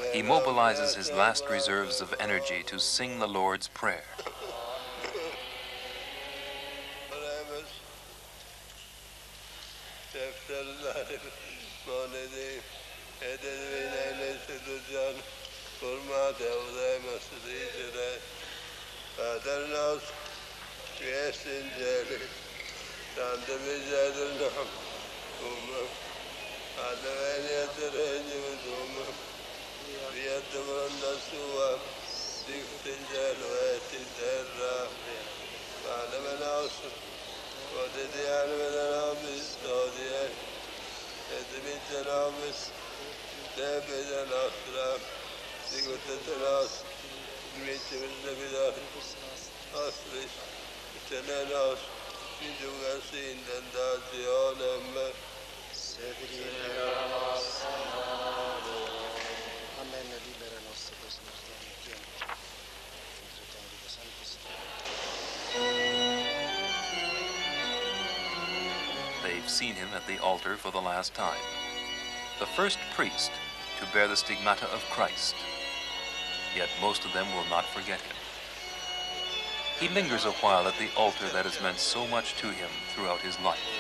He mobilizes his last reserves of energy to sing the Lord's Prayer. They've seen him at the altar for the last time, the first priest to bear the stigmata of Christ. Yet most of them will not forget him. He lingers a while at the altar that has meant so much to him throughout his life.